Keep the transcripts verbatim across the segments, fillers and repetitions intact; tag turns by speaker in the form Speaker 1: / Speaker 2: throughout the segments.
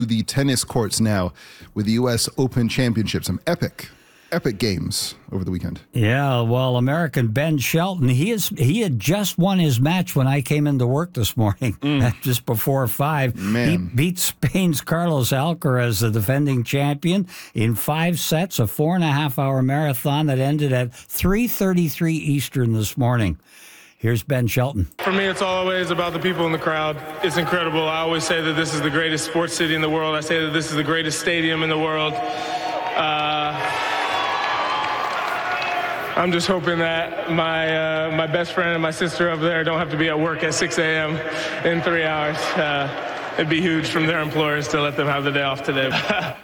Speaker 1: the tennis courts now with the U S Open Championship. Some epic, epic games over the weekend.
Speaker 2: Yeah, well, American Ben Shelton, he is he had just won his match when I came into work this morning, mm. just before five.
Speaker 1: Man.
Speaker 2: He beat Spain's Carlos Alcaraz, the defending champion, in five sets, a four and a half hour marathon that ended at three thirty-three Eastern this morning. Here's Ben Shelton.
Speaker 3: For me, it's always about the people in the crowd. It's incredible. I always say that this is the greatest sports city in the world. I say that this is the greatest stadium in the world. Uh, I'm just hoping that my uh, my best friend and my sister over there don't have to be at work at six a.m. in three hours. Uh, it'd be huge from their employers to let them have the day off today.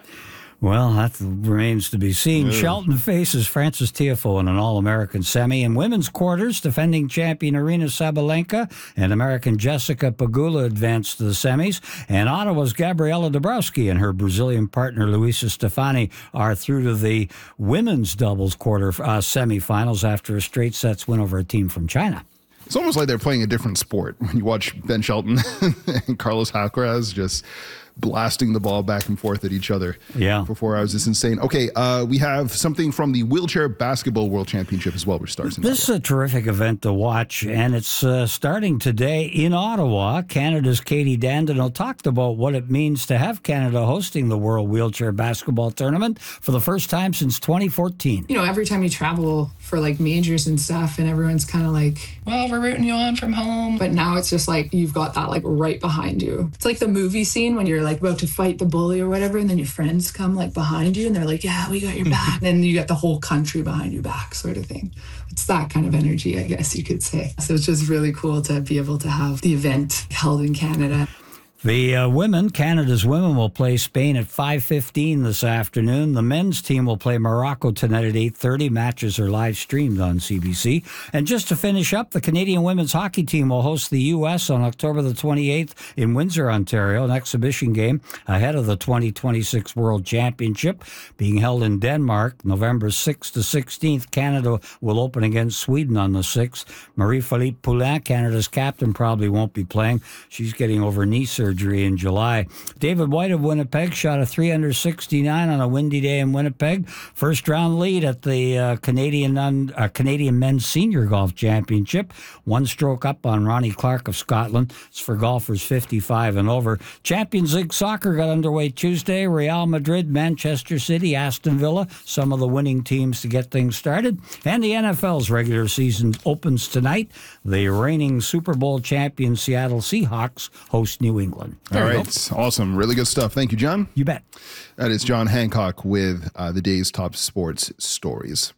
Speaker 2: Well, that remains to be seen.
Speaker 1: Yeah.
Speaker 2: Shelton faces Frances Tiafoe in an All-American semi. In women's quarters, defending champion Aryna Sabalenka and American Jessica Pegula advanced to the semis. And Ottawa's Gabriela Dabrowski and her Brazilian partner Luisa Stefani are through to the women's doubles quarter uh, semifinals after a straight sets win over a team from China.
Speaker 1: It's almost like they're playing a different sport when you watch Ben Shelton and Carlos Alcaraz just blasting the ball back and forth at each other.
Speaker 2: Yeah.
Speaker 1: For four hours. It's insane. Okay, uh, we have something from the Wheelchair Basketball World Championship as well, which starts in
Speaker 2: This is a terrific event to watch, and it's uh, starting today in Ottawa. Canada's Katie Dandino talked about what it means to have Canada hosting the World Wheelchair Basketball Tournament for the first time since twenty fourteen.
Speaker 4: You know, every time you travel for like majors and stuff, and everyone's kind of like, well, we're rooting you on from home. But now it's just like you've got that like right behind you. It's like the movie scene when you're like about to fight the bully or whatever, and then your friends come like behind you and they're like, yeah, we got your back. And you got the whole country behind your back sort of thing. It's that kind of energy, I guess you could say. So it's just really cool to be able to have the event held in Canada.
Speaker 2: The uh, women, Canada's women, will play Spain at five fifteen this afternoon. The men's team will play Morocco tonight at eight thirty. Matches are live streamed on C B C. And just to finish up, the Canadian women's hockey team will host the U S on October the twenty-eighth in Windsor, Ontario, an exhibition game ahead of the twenty twenty-six World Championship being held in Denmark, November sixth to sixteenth. Canada will open against Sweden on the sixth. Marie-Philippe Poulin, Canada's captain, probably won't be playing. She's getting over knee surgery in July. David White of Winnipeg shot a three under sixty-nine on a windy day in Winnipeg. First round lead at the uh, Canadian uh, Canadian Men's Senior Golf Championship. One stroke up on Ronnie Clark of Scotland. It's for golfers fifty-five and over. Champions League soccer got underway Tuesday. Real Madrid, Manchester City, Aston Villa, some of the winning teams to get things started. And the N F L's regular season opens tonight. The reigning Super Bowl champion Seattle Seahawks host New England.
Speaker 1: All right. Awesome. Really good stuff. Thank you, John.
Speaker 2: You bet.
Speaker 1: That is John Hancock with uh, the day's top sports stories.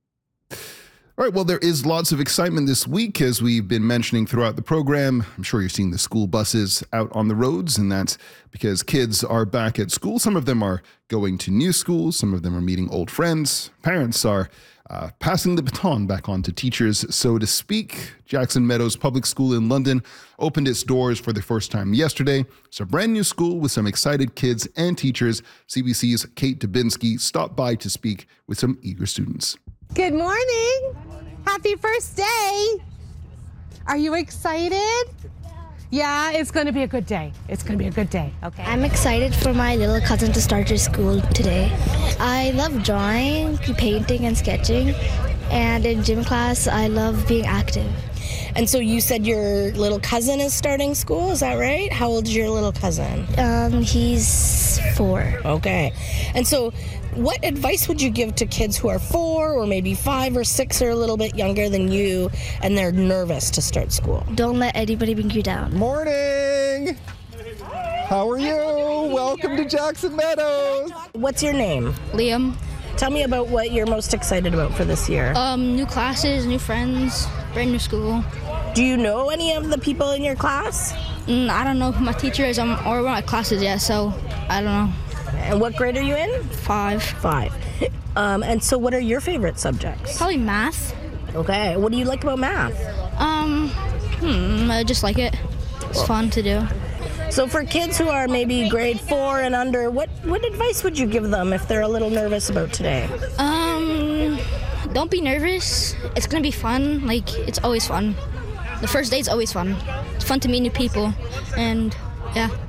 Speaker 1: All right. Well, there is lots of excitement this week, as we've been mentioning throughout the program. I'm sure you're seeing the school buses out on the roads, and that's because kids are back at school. Some of them are going to new schools. Some of them are meeting old friends. Parents are Uh, passing the baton back on to teachers, so to speak. Jackson Meadows Public School in London opened its doors for the first time yesterday. It's a brand new school with some excited kids and teachers. C B C's Kate Dubinsky stopped by to speak with some eager students.
Speaker 5: Good morning. Happy first day. Are you excited? Yeah, it's going to be a good day. It's going to be a good day, okay?
Speaker 6: I'm excited for my little cousin to start her school today. I love drawing, painting, and sketching. And in gym class, I love being active.
Speaker 7: And so you said your little cousin is starting school, is that right? How old is your little cousin?
Speaker 6: Um, he's four.
Speaker 7: Okay. And so what advice would you give to kids who are four or maybe five or six or a little bit younger than you and they're nervous to start school?
Speaker 6: Don't let anybody bring you down.
Speaker 8: Morning! How are you? Welcome to Jackson Meadows.
Speaker 7: What's your name?
Speaker 9: Liam.
Speaker 7: Tell me about what you're most excited about for this year.
Speaker 9: Um, new classes, new friends, brand new school.
Speaker 7: Do you know any of the people in your class?
Speaker 9: Mm, I don't know who my teacher is um, or what my class is yet, so I don't know.
Speaker 7: And what grade are you in?
Speaker 9: Five.
Speaker 7: Five. Um, and so what are your favorite subjects?
Speaker 9: Probably math.
Speaker 7: Okay. What do you like about math?
Speaker 9: Um, hmm, I just like it. It's fun to do.
Speaker 7: So for kids who are maybe grade four and under, what, what advice would you give them if they're a little nervous about today?
Speaker 9: Um, don't be nervous. It's going to be fun. Like, it's always fun. The first day is always fun. It's fun to meet new people. And, yeah.